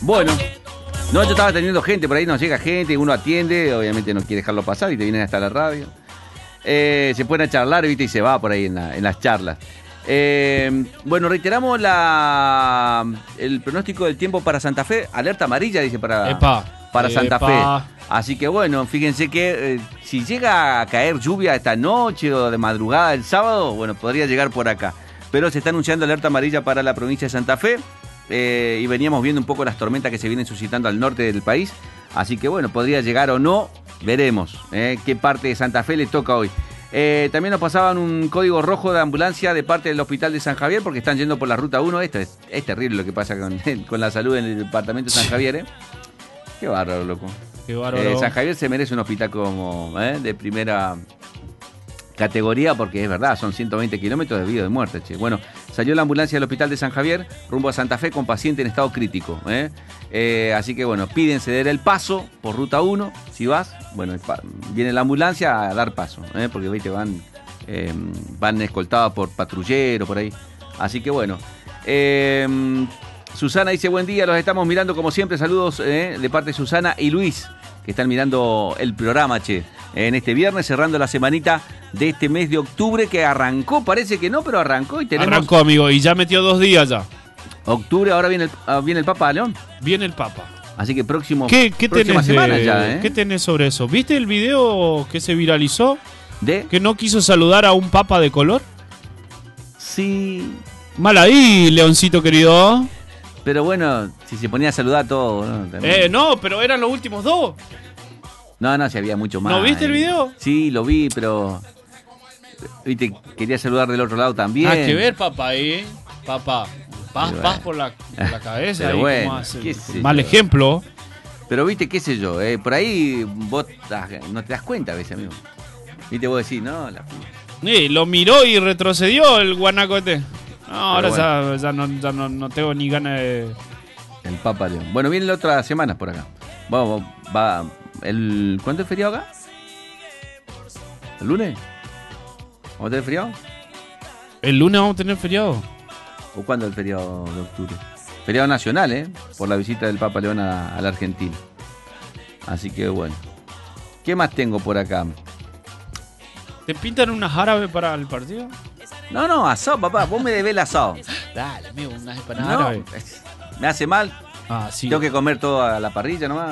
Bueno, no, yo estaba teniendo gente, por ahí nos llega gente, uno atiende, obviamente no quiere dejarlo pasar y te vienen hasta la radio. Se ponen a charlar, ¿viste? Y se va por ahí en las charlas. Bueno, reiteramos el pronóstico del tiempo para Santa Fe. Alerta amarilla, dice, para Santa Fe. Así que bueno, fíjense que si llega a caer lluvia esta noche o de madrugada el sábado, bueno, podría llegar por acá. Pero se está anunciando alerta amarilla para la provincia de Santa Fe. Y veníamos viendo un poco las tormentas que se vienen suscitando al norte del país. Así que bueno, podría llegar o no, veremos qué parte de Santa Fe le toca hoy. También nos pasaban un código rojo de ambulancia de parte del hospital de San Javier porque están yendo por la ruta 1. Esto es terrible lo que pasa con la salud en el departamento de San Javier. Qué bárbaro, loco. Qué bárbaro. San Javier se merece un hospital como de primera categoría porque es verdad, son 120 kilómetros de vida o de muerte. Che. Bueno, salió la ambulancia del hospital de San Javier rumbo a Santa Fe con paciente en estado crítico. Así que bueno, piden ceder el paso por ruta 1. Si vas, bueno, viene la ambulancia a dar paso, porque ¿viste? Van escoltados por patrulleros por ahí. Así que bueno. Susana dice, buen día, los estamos mirando como siempre. Saludos de parte de Susana y Luis, que están mirando el programa, che. En este viernes, cerrando la semanita de este mes de octubre, que arrancó, parece que no, pero arrancó y tenemos... Arrancó, amigo, y ya metió 2 días ya. Octubre, ahora viene el Papa, León. Viene el Papa. Así que próxima semana ya, ¿Qué tenés sobre eso? ¿Viste el video que se viralizó? ¿De? ¿Que no quiso saludar a un Papa de color? Sí. Mal ahí, Leoncito querido. Pero bueno, si se ponía a saludar a todos, ¿no? No, pero eran los últimos 2. No, si había mucho más. ¿No viste el video? Sí, lo vi, pero... Viste, quería saludar del otro lado también. Hay que ver, papá, Papá, paz por la cabeza. Pero ahí, bueno, mal ejemplo. Pero viste, qué sé yo, por ahí vos no te das cuenta a veces, amigo. Viste, vos decís, no, la puta. Lo miró y retrocedió el guanacote. No, ahora bueno. ya no tengo ni ganas de... El Papa León. Bueno, vienen otras semanas por acá. Vamos, va... ¿Cuándo es feriado acá? ¿El lunes? ¿Vamos a tener feriado? ¿El lunes vamos a tener feriado? ¿O cuándo el feriado de octubre? Feriado nacional, por la visita del Papa León a la Argentina. Así que bueno. ¿Qué más tengo por acá? ¿Te pintan unas árabes para el partido? No, asado, papá. Vos me debés el asado. Dale, amigo, unas empanadas árabes. Me hace mal. Sí. Tengo que comer todo a la parrilla nomás.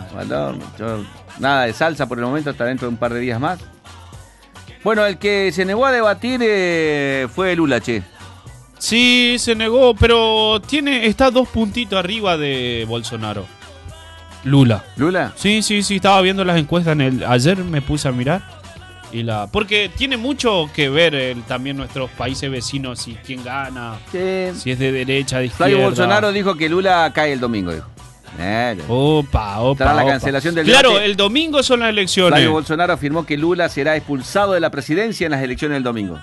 Nada de salsa por el momento, hasta dentro de un par de días más. Bueno, el que se negó a debatir fue Lula, che. Sí, se negó, pero está 2 puntitos arriba de Bolsonaro. Lula. ¿Lula? Sí, estaba viendo las encuestas ayer me puse a mirar. Porque tiene mucho que ver también nuestros países vecinos y quién gana, si es de derecha, de izquierda. Flavio Bolsonaro dijo que Lula cae el domingo, dijo. Opa. La cancelación del Claro, debate. el domingo son las elecciones. Flavio Bolsonaro afirmó que Lula será expulsado de la presidencia en las elecciones del domingo.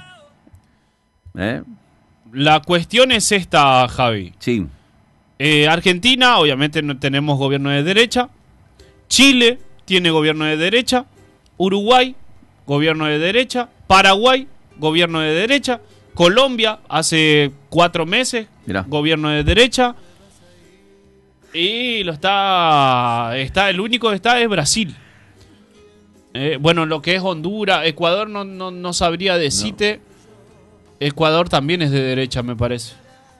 La cuestión es esta, Javi. Sí. Argentina, obviamente no tenemos gobierno de derecha. Chile tiene gobierno de derecha. Uruguay, gobierno de derecha. Paraguay, gobierno de derecha. Colombia, hace 4 meses, Mirá. gobierno de derecha. Y el único que está es Brasil. Bueno, lo que es Honduras, Ecuador no sabría decirte. No. Ecuador también es de derecha, me parece.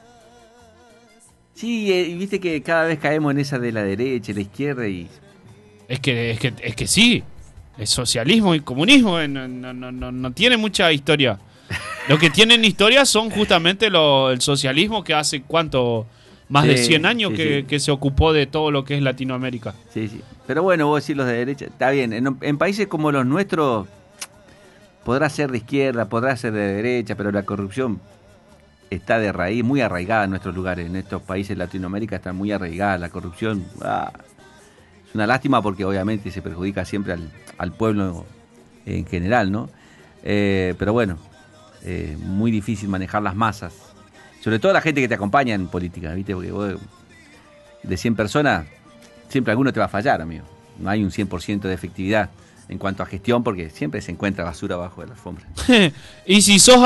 Sí, viste que cada vez caemos en esa de la derecha y la izquierda y... Es que sí. Es socialismo y comunismo. No tiene mucha historia. Lo que tienen historia son justamente el socialismo que hace ¿cuánto? Más de 100 años que se ocupó de todo lo que es Latinoamérica. Sí. Pero bueno, vos decís los de derecha. Está bien, en países como los nuestros podrá ser de izquierda, podrá ser de derecha, pero la corrupción está de raíz, muy arraigada en nuestros lugares. En estos países de Latinoamérica está muy arraigada la corrupción. Es una lástima porque obviamente se perjudica siempre al pueblo en general, ¿no? Pero bueno, muy difícil manejar las masas. Sobre todo la gente que te acompaña en política, ¿viste? Porque vos, de 100 personas, siempre alguno te va a fallar, amigo. No hay un 100% de efectividad en cuanto a gestión, porque siempre se encuentra basura abajo de la alfombra. Y si sos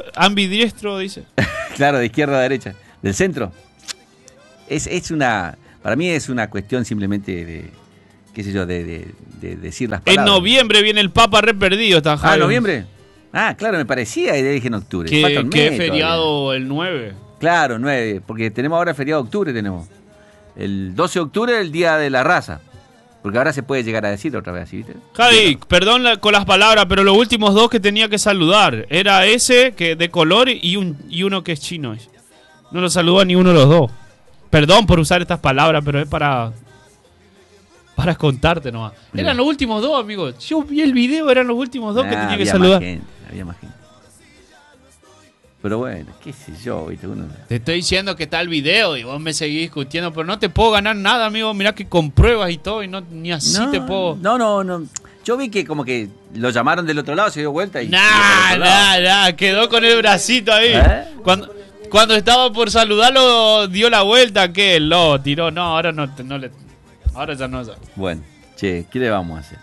ambidiestro, dice. Claro, de izquierda a derecha. Del centro. Es una Para mí es una cuestión simplemente de, qué sé yo, de decir las palabras. En noviembre viene el Papa re perdido, está Jairo. ¿noviembre? Claro, me parecía y le dije en octubre. Que Falta un es mes feriado todavía. el 9. Claro, 9, porque tenemos ahora feriado de octubre, tenemos. El 12 de octubre es el Día de la Raza. Porque ahora se puede llegar a decir otra vez así, ¿viste? Javi, perdón con las palabras, pero los últimos dos que tenía que saludar. Era ese que de color y uno que es chino. No lo saludó a ni uno de los dos. Perdón por usar estas palabras, pero es para contarte nomás. Mira. Eran los últimos dos, amigos. Yo vi el video, eran los últimos dos que tenía que había saludar. Había más gente. Pero bueno, qué sé yo, ¿viste? Uno... Te estoy diciendo que está el video y vos me seguís discutiendo, pero no te puedo ganar nada, amigo. Mirá que con pruebas y todo, y ni así te puedo... No. Yo vi que como que lo llamaron del otro lado, se dio vuelta y... Quedó con el bracito ahí. Cuando estaba por saludarlo, dio la vuelta, que lo tiró. No, ahora ahora ya no. Bueno, che, ¿qué le vamos a hacer?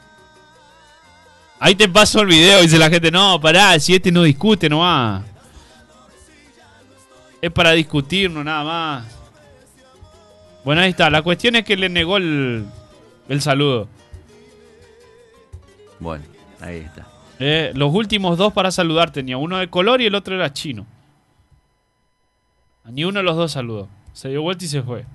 Ahí te paso el video, dice la gente. No, pará, si este no discute nomás. Es para discutirnos nada más. Bueno, ahí está. La cuestión es que le negó el saludo. Bueno, ahí está. Los últimos dos para saludar tenía. Uno de color y el otro era chino. Ni uno de los dos saludó. Se dio vuelta y se fue.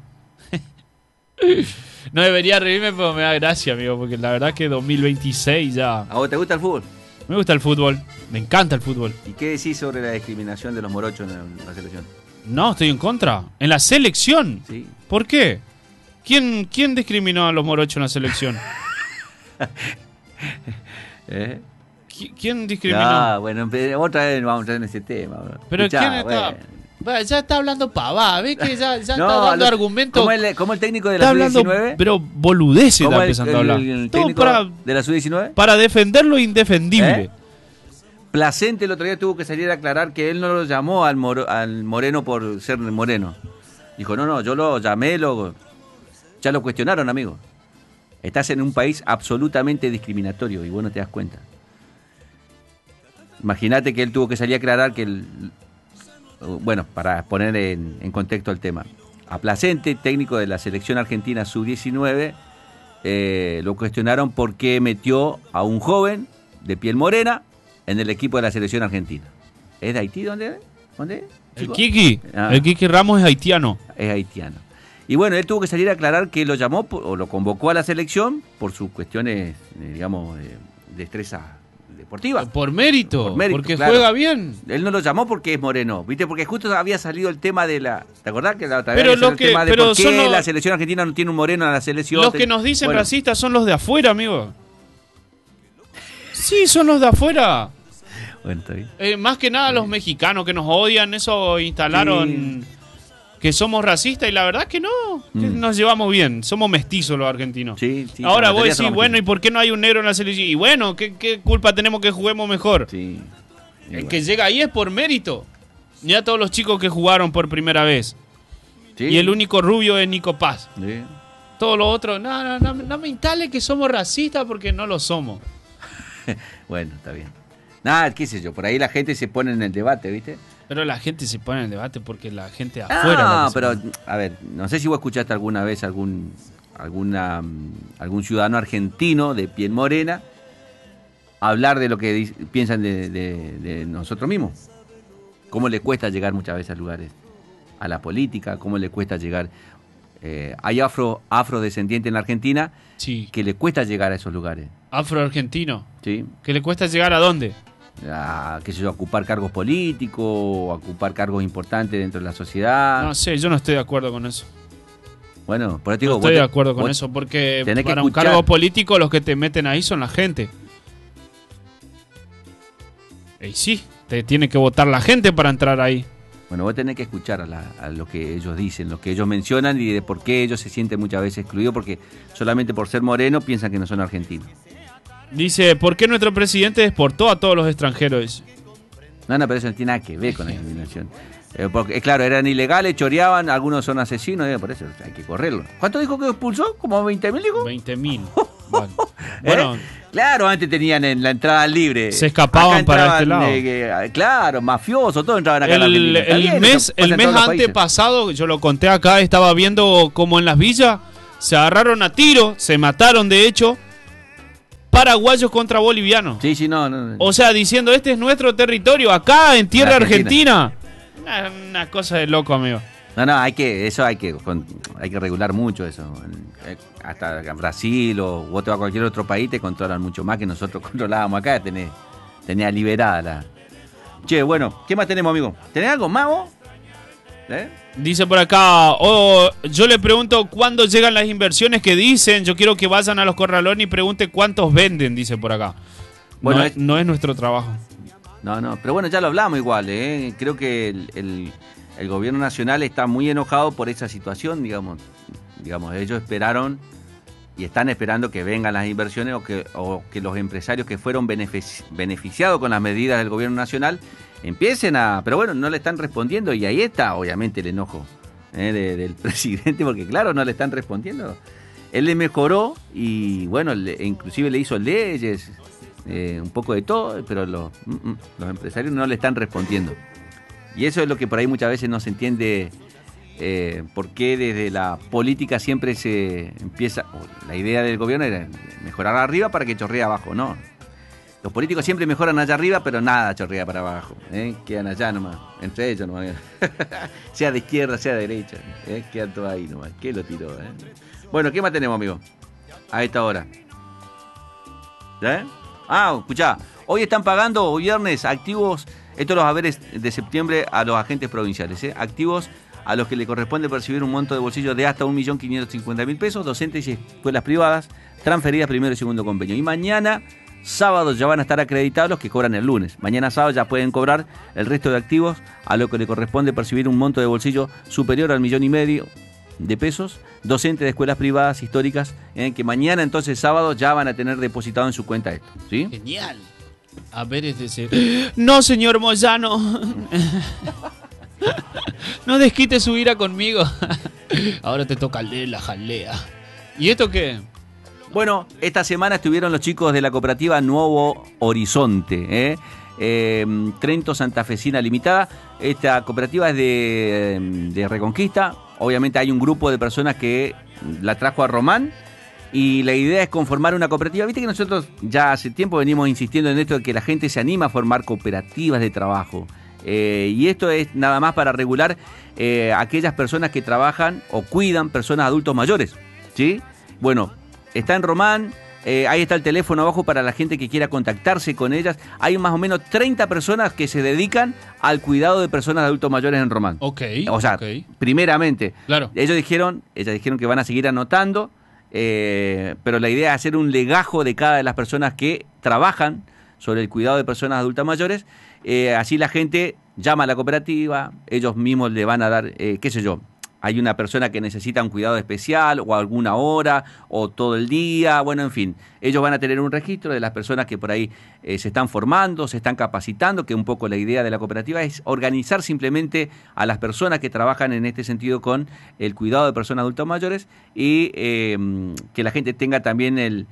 No debería reírme, pero me da gracia, amigo. Porque la verdad que 2026 ya... ¿A vos te gusta el fútbol? Me gusta el fútbol. Me encanta el fútbol. ¿Y qué decís sobre la discriminación de los morochos en la selección? No, estoy en contra. ¿En la selección? Sí. ¿Por qué? ¿Quién discriminó a los morochos en la selección? ¿Quién discriminó? Bueno, otra vez vamos a entrar en ese tema. Pero Escuchá, ¿quién está? bueno. Ya está hablando pavá, ¿ves que ya está dando argumentos? ¿Cómo el técnico de Está la hablando, Sub-19? pero boludeces está ¿Cómo empezando a hablar. el Todo técnico de la Sub-19? para defender lo indefendible. Placente el otro día tuvo que salir a aclarar que él no lo llamó al moreno por ser moreno. Dijo, no, yo lo llamé, ya lo cuestionaron, amigo. Estás en un país absolutamente discriminatorio y vos no te das cuenta. Imagínate que él tuvo que salir a aclarar que bueno, para poner en contexto el tema. A Placente, técnico de la selección argentina sub-19, lo cuestionaron porque metió a un joven de piel morena en el equipo de la selección argentina. ¿Es de Haití? ¿Dónde? El Kiki Ramos es haitiano. Es haitiano. Y bueno, él tuvo que salir a aclarar que lo llamó o lo convocó a la selección por sus cuestiones, digamos, de destreza deportiva. Por mérito, porque claro. juega bien. Él no lo llamó porque es moreno, ¿viste? Porque justo había salido el tema de la... ¿Te acordás que la otra vez Pero el tema de pero por qué la selección argentina no tiene un moreno en la selección? Los que nos dicen racistas son los de afuera, amigo. Sí, son los de afuera. Bueno, está bien. Más que nada los mexicanos que nos odian, eso instalaron que somos racistas y la verdad que no, que nos llevamos bien, somos mestizos los argentinos. Sí, ahora vos decís, bueno, ¿y por qué no hay un negro en la selección? Y bueno, ¿qué culpa tenemos que juguemos mejor? Sí. El que llega ahí es por mérito. Ya todos los chicos que jugaron por primera vez. Sí. Y el único rubio es Nico Paz. Sí. Todos los otros, no me instale que somos racistas porque no lo somos. Bueno, está bien. Nada, qué sé yo, por ahí la gente se pone en el debate, ¿viste? Pero la gente se pone en el debate porque la gente de afuera... No, pero, a ver, no sé si vos escuchaste alguna vez algún ciudadano argentino de piel morena hablar de lo que piensan de nosotros mismos. Cómo le cuesta llegar muchas veces a lugares, a la política, cómo le cuesta llegar... hay afrodescendientes en la Argentina que le cuesta llegar a esos lugares. Afroargentino. Sí. ¿Que le cuesta llegar a dónde? Qué sé yo, ocupar cargos políticos, ocupar cargos importantes dentro de la sociedad. No sé, yo no estoy de acuerdo con eso. Bueno, por eso te digo, no estoy de acuerdo con eso, porque para un cargo político los que te meten ahí son la gente. Y sí, te tiene que votar la gente para entrar ahí. Bueno, vos tenés que escuchar a lo que ellos dicen, lo que ellos mencionan y de por qué ellos se sienten muchas veces excluidos, porque solamente por ser moreno piensan que no son argentinos. Dice, ¿por qué nuestro presidente deportó a todos los extranjeros? No, pero eso no tiene nada que ver con la discriminación. Porque, claro, eran ilegales, choreaban, algunos son asesinos, por eso hay que correrlo. ¿Cuánto dijo que expulsó? ¿Como 20.000 dijo? 20.000. Bueno, Claro, antes tenían en la entrada libre. Se escapaban Acá para este entraban, claro, mafiosos, todos entraban acá en la el Argentina. mes antepasado, yo lo conté acá, estaba viendo como en las villas se agarraron a tiro, se mataron de hecho, paraguayos contra bolivianos. Sí, no. O sea, diciendo, este es nuestro territorio, acá en tierra Argentina. Una cosa de loco, amigo. No, hay que regular mucho eso. Hasta Brasil o vos te vas a cualquier otro país te controlan mucho más que nosotros controlábamos acá. Tenía liberada la... Che, bueno, ¿qué más tenemos, amigo? ¿Tenés algo más vos? Dice por acá, yo le pregunto cuándo llegan las inversiones que dicen, yo quiero que vayan a los corralones y pregunte cuántos venden, dice por acá. Bueno, no es nuestro trabajo. No, pero bueno, ya lo hablamos igual, creo que el gobierno nacional está muy enojado por esa situación, digamos, ellos esperaron y están esperando que vengan las inversiones o que los empresarios que fueron beneficiados con las medidas del gobierno nacional empiecen pero bueno, no le están respondiendo y ahí está obviamente el enojo del presidente, porque claro, no le están respondiendo. Él le mejoró y bueno, inclusive le hizo leyes, un poco de todo, pero los empresarios no le están respondiendo. Y eso es lo que por ahí muchas veces no se entiende, por qué desde la política siempre se empieza, la idea del gobierno era mejorar arriba para que chorrea abajo, ¿no? Los políticos siempre mejoran allá arriba, pero nada chorrea para abajo, quedan allá nomás, entre ellos nomás, sea de izquierda, sea de derecha, quedan todos ahí nomás, ¿qué lo tiró? Bueno, ¿qué más tenemos, amigo? A esta hora. Escuchá, hoy están pagando viernes activos, estos los haberes de septiembre a los agentes provinciales, activos a los que le corresponde percibir un monto de bolsillo de hasta 1.550.000 pesos, docentes y escuelas privadas, transferidas primero y segundo convenio. Y mañana, sábado, ya van a estar acreditados los que cobran el lunes. Mañana sábado ya pueden cobrar el resto de activos a los que le corresponde percibir un monto de bolsillo superior al 1,5 millones de pesos, docentes de escuelas privadas históricas, que mañana entonces sábado ya van a tener depositado en su cuenta esto, ¿sí? Genial. A ver, no, señor Moyano. No desquite su ira conmigo. Ahora te toca leer la jalea. ¿Y esto qué? Bueno, esta semana estuvieron los chicos de la cooperativa Nuevo Horizonte, Trento Santafesina Limitada. Esta cooperativa es de Reconquista. Obviamente hay un grupo de personas que la trajo a Román y la idea es conformar una cooperativa. Viste que nosotros ya hace tiempo venimos insistiendo en esto de que la gente se anima a formar cooperativas de trabajo. Y esto es nada más para regular aquellas personas que trabajan o cuidan personas adultos mayores, ¿sí? Bueno, está en Román, ahí está el teléfono abajo para la gente que quiera contactarse con ellas. Hay más o menos 30 personas que se dedican al cuidado de personas adultos mayores en Román. O sea, primeramente, claro. Ellas dijeron que van a seguir anotando, pero la idea es hacer un legajo de cada de las personas que trabajan sobre el cuidado de personas adultas mayores. Así la gente llama a la cooperativa, ellos mismos le van a dar, qué sé yo, hay una persona que necesita un cuidado especial o alguna hora o todo el día, bueno, en fin, ellos van a tener un registro de las personas que por ahí se están formando, se están capacitando, que un poco la idea de la cooperativa es organizar simplemente a las personas que trabajan en este sentido con el cuidado de personas adultas mayores y que la gente tenga también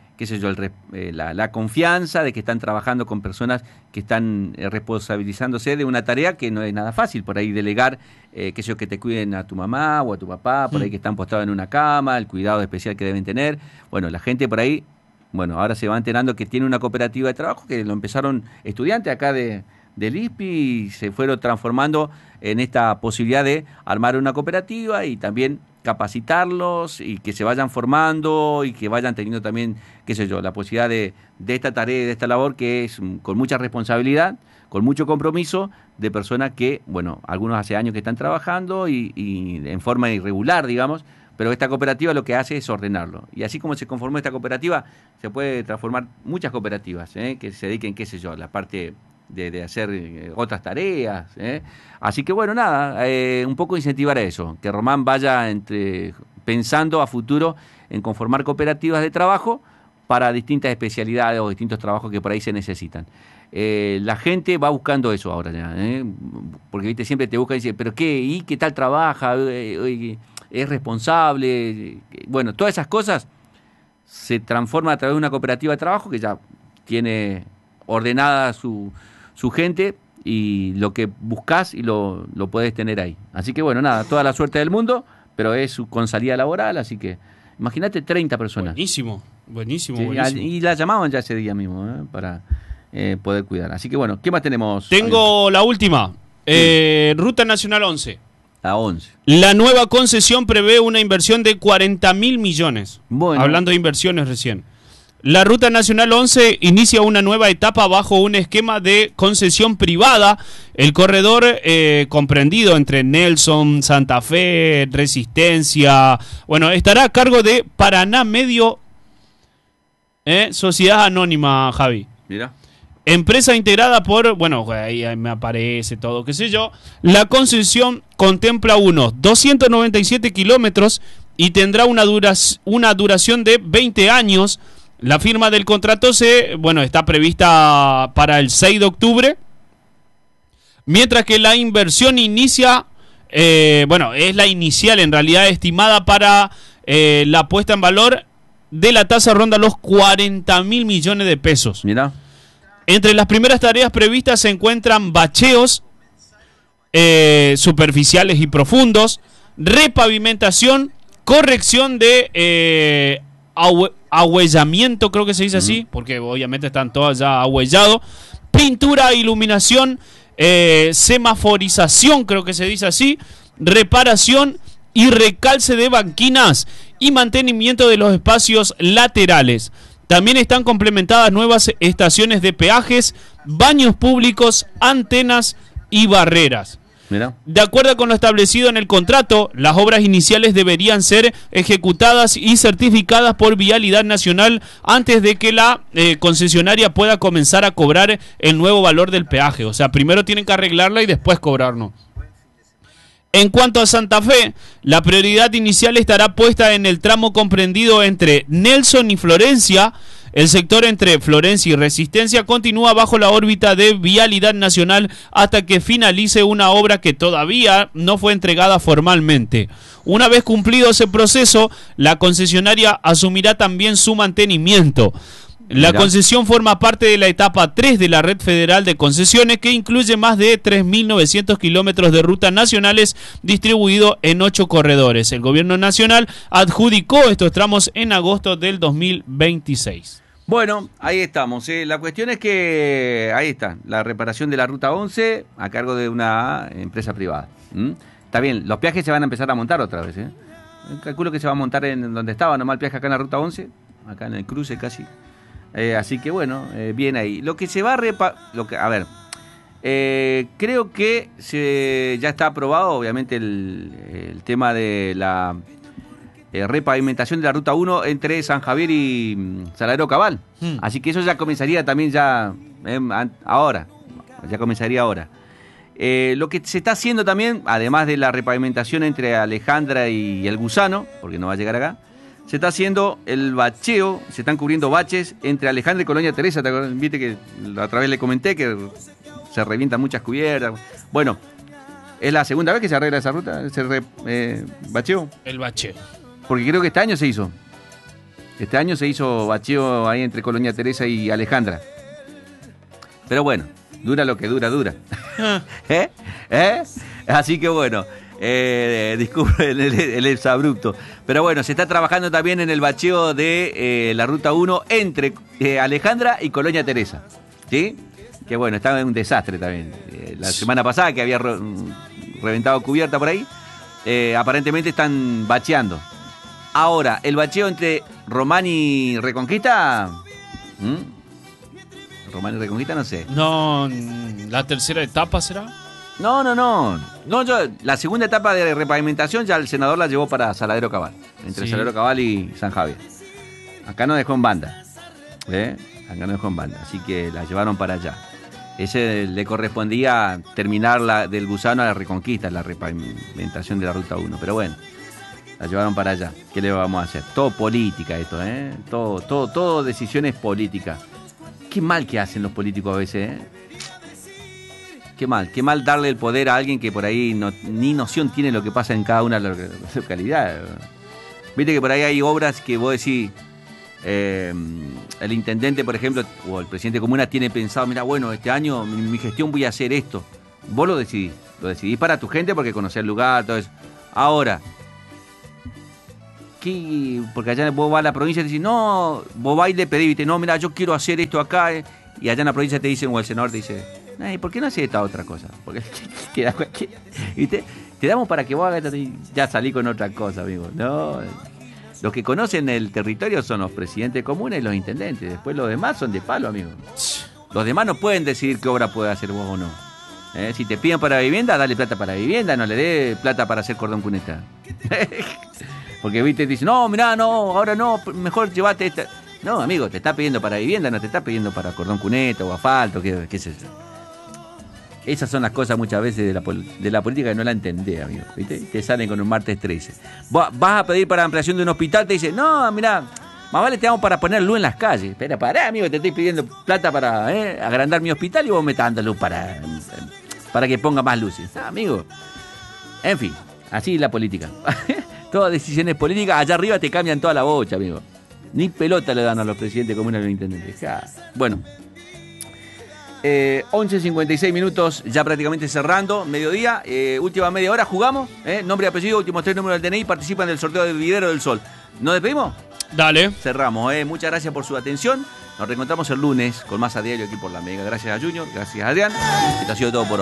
la confianza de que están trabajando con personas que están responsabilizándose de una tarea que no es nada fácil, por ahí delegar, que te cuiden a tu mamá o a tu papá, por ahí que están postrados en una cama, el cuidado especial que deben tener. Bueno, la gente por ahí, ahora se va enterando que tiene una cooperativa de trabajo, que lo empezaron estudiantes acá del ISPI y se fueron transformando en esta posibilidad de armar una cooperativa y también capacitarlos y que se vayan formando y que vayan teniendo también, la posibilidad de esta tarea, de esta labor que es con mucha responsabilidad, con mucho compromiso de personas que, algunos hace años que están trabajando y en forma irregular, digamos, pero esta cooperativa lo que hace es ordenarlo. Y así como se conformó esta cooperativa, se puede transformar muchas cooperativas que se dediquen, a la parte de hacer otras tareas. Así que un poco incentivar a eso, que Román vaya pensando a futuro en conformar cooperativas de trabajo para distintas especialidades o distintos trabajos que por ahí se necesitan. La gente va buscando eso ahora ya, porque viste siempre te busca y dice, pero qué tal trabaja, es responsable, todas esas cosas se transforma a través de una cooperativa de trabajo que ya tiene ordenada su gente y lo que buscás y lo podés tener ahí. Así que bueno, nada, toda la suerte del mundo, pero es con salida laboral, así que imagínate 30 personas. Buenísimo, buenísimo, Sí, buenísimo. y la llamaban ya ese día mismo para poder cuidar. Así que bueno, ¿qué más tenemos? Tengo la última. Ruta Nacional 11. La 11. La nueva concesión prevé una inversión de 40.000 millones. Bueno. Hablando de inversiones recién. La Ruta Nacional 11 inicia una nueva etapa bajo un esquema de concesión privada. El corredor comprendido entre Nelson, Santa Fe, Resistencia, bueno, estará a cargo de Paraná Medio, Sociedad Anónima, Javi. Mira. Empresa integrada por, bueno, ahí me aparece todo, qué sé yo. La concesión contempla unos 297 kilómetros y tendrá una duración de 20 años. La firma del contrato está prevista para el 6 de octubre, mientras que la inversión inicia, es la inicial en realidad estimada para la puesta en valor de la tasa ronda los 40.000 millones de pesos. Mira. Entre las primeras tareas previstas se encuentran bacheos superficiales y profundos, repavimentación, corrección de ahuellamiento, creo que se dice así, porque obviamente están todas ya ahuellados, pintura, iluminación, semaforización, creo que se dice así, reparación y recalce de banquinas y mantenimiento de los espacios laterales. También están complementadas nuevas estaciones de peajes, baños públicos, antenas y barreras. Mira. De acuerdo con lo establecido en el contrato, las obras iniciales deberían ser ejecutadas y certificadas por Vialidad Nacional antes de que la concesionaria pueda comenzar a cobrar el nuevo valor del peaje. O sea, primero tienen que arreglarla y después cobrarnos. En cuanto a Santa Fe, la prioridad inicial estará puesta en el tramo comprendido entre Nelson y Florencia. El sector entre Florencia y Resistencia continúa bajo la órbita de Vialidad Nacional hasta que finalice una obra que todavía no fue entregada formalmente. Una vez cumplido ese proceso, la concesionaria asumirá también su mantenimiento. La concesión forma parte de la etapa 3 de la Red Federal de Concesiones, que incluye más de 3.900 kilómetros de rutas nacionales distribuidos en 8 corredores. El gobierno nacional adjudicó estos tramos en agosto del 2026. Bueno, ahí estamos. La cuestión es que ahí está, la reparación de la Ruta 11 a cargo de una empresa privada. Está bien, los peajes se van a empezar a montar otra vez. Calculo que se va a montar en donde estaba nomás el peaje acá en la Ruta 11, acá en el cruce casi. Así que bueno, bien ahí. Lo que se va a creo que ya está aprobado, obviamente, el tema de la repavimentación de la Ruta 1 entre San Javier y Saladero Cabal. Así que eso ya comenzaría también ahora. Ya comenzaría ahora. Lo que se está haciendo también, además de la repavimentación entre Alejandra y El Gusano, porque no va a llegar acá, se está haciendo el bacheo, se están cubriendo baches entre Alejandra y Colonia Teresa. ¿Te acuerdas? Viste que la otra vez le comenté que se revientan muchas cubiertas. Bueno, es la segunda vez que se arregla esa ruta, ese bacheo. El bacheo. Porque creo que este año se hizo. Este año se hizo bacheo ahí entre Colonia Teresa y Alejandra. Pero bueno, dura lo que dura. Así que bueno. Disculpen el exabrupto. Pero bueno, se está trabajando también en el bacheo de la Ruta 1 entre Alejandra y Colonia Teresa. ¿Sí? Que bueno, estaba en un desastre también. La semana pasada que había reventado cubierta por ahí, aparentemente están bacheando. Ahora, el bacheo entre Román y Reconquista... Román y Reconquista no sé. No, ¿la tercera etapa será? No, la segunda etapa de repavimentación ya el senador la llevó para Saladero Cabal, entre Saladero Cabal y San Javier. Acá no dejó en banda, acá no dejó en banda, así que la llevaron para allá. Ese le correspondía terminar del Gusano a la Reconquista, la repavimentación de la Ruta 1, pero bueno, la llevaron para allá. ¿Qué le vamos a hacer? Todo política esto, todo decisiones políticas. Qué mal que hacen los políticos a veces, Qué mal darle el poder a alguien que por ahí ni noción tiene lo que pasa en cada una de las localidades. Viste que por ahí hay obras que vos decís, el intendente, por ejemplo, o el presidente de comuna tiene pensado, mira, bueno, este año mi gestión voy a hacer esto. Vos lo decidís para tu gente porque conocés el lugar, todo eso. Ahora, porque allá vos vas a la provincia y te dicen, no, vos vas y le pedís, ¿viste? No, mira, yo quiero hacer esto acá, y allá en la provincia te dicen, o el senador te dice, ay, ¿por qué no haces esta otra cosa? Porque te damos para que vos hagas, ya salí con otra cosa, amigo. No, los que conocen el territorio son los presidentes comunes y los intendentes. Después los demás son de palo, amigo. Los demás no pueden decidir qué obra puede hacer vos o no. Si te piden para vivienda, dale plata para vivienda, no le dé plata para hacer cordón cuneta. Porque viste, te dicen, no, mirá, no, ahora no, mejor llevate esta. No, amigo, te está pidiendo para vivienda, no te está pidiendo para cordón cuneta o asfalto, qué es eso. Esas son las cosas muchas veces de la política que no la entendés, amigo. ¿Viste? Te salen con un martes 13. Vas a pedir para ampliación de un hospital, te dicen, no, mirá, más vale te damos para poner luz en las calles. Espera, pará, amigo, te estoy pidiendo plata para agrandar mi hospital y vos me estás dando luz para que ponga más luces. Amigo, en fin, así es la política. Todas decisiones políticas, allá arriba te cambian toda la bocha, amigo. Ni pelota le dan a los presidentes comunes y a los intendentes. Bueno, 11:56 minutos, ya prácticamente cerrando, mediodía, última media hora, jugamos, nombre y apellido, últimos 3 números del DNI, participan del sorteo del Vivero del Sol. ¿Nos despedimos? Dale. Cerramos, muchas gracias por su atención. Nos reencontramos el lunes con más a diario aquí por La Mega. Gracias a Junior, gracias a Adrián. Esto ha sido todo por hoy.